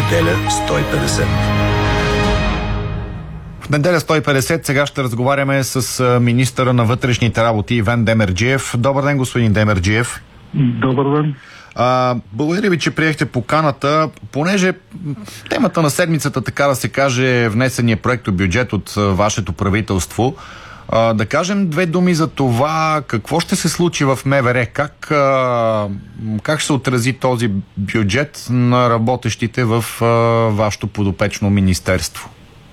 неделя 150. В неделя 150 сега ще разговаряме с министъра на вътрешните работи Иван Демерджиев. Добър ден, господин Демерджиев. Добър ден. Благодаря ви, че приехте поканата. Понеже темата на седмицата, така да се каже, е внесения проектобюджет от вашето правителство, да кажем две думи за това какво ще се случи в МВР, как ще се отрази този бюджет на работещите в вашето подопечно министерство.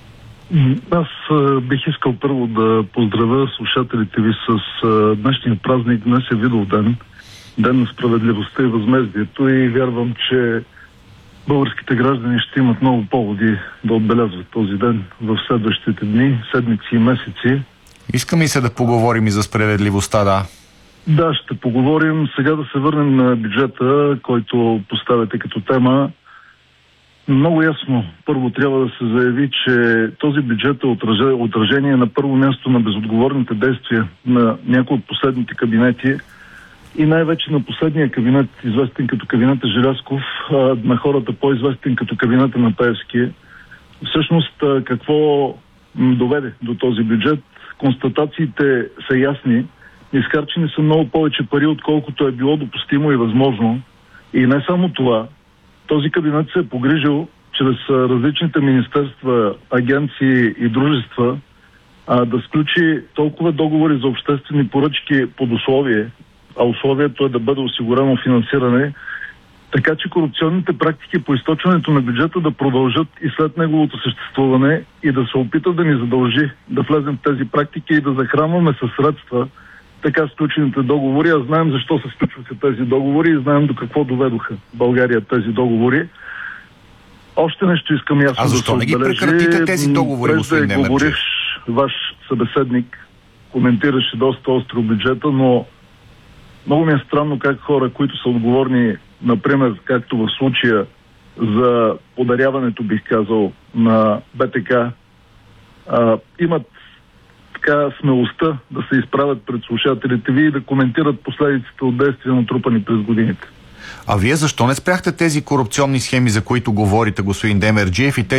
Аз бих искал първо да поздравя слушателите ви с днешния празник. Днес е Видовден, ден на справедливостта и възмездието, и вярвам, че българските граждани ще имат много поводи да отбелязват този ден в следващите дни, седмици и месеци. Искаме и се да поговорим и за справедливостта, да. Да, ще поговорим. Сега да се върнем на бюджета, който поставяте като тема. Много ясно. Първо трябва да се заяви, че този бюджет е отражение на първо място на безотговорните действия на някои от последните кабинети и най-вече на последния кабинет, известен като кабинета Желязков, на хората по-известен като кабинета на Пеевски. Всъщност, какво доведе до този бюджет? Констатациите са ясни. Изхарчени са много повече пари, отколкото е било допустимо и възможно. И не само това. Този кабинет се е погрижил чрез различните министерства, агенции и дружества да сключи толкова договори за обществени поръчки под условие, а условието е да бъде осигурено финансиране, така че корупционните практики по източването на бюджета да продължат и след неговото съществуване и да се опита да ни задължи да влезем в тези практики и да захранваме със средства така сключените договори. А знаем защо се сключваха тези договори и знаем до какво доведоха България тези договори. Още нещо искам ясно да се отбележи. А защо не ги прекратите тези договори, господин Демерджиев? Ваш събеседник коментираше доста остро бюджета, но много ми е странно как хора, които са отговорни, например, както в случая за подаряването, бих казал, на БТК, имат така смелостта да се изправят пред слушателите ви и да коментират последиците от действия, натрупани през годините. А вие защо не спряхте тези корупционни схеми, за които говорите, господин Демерджиев, и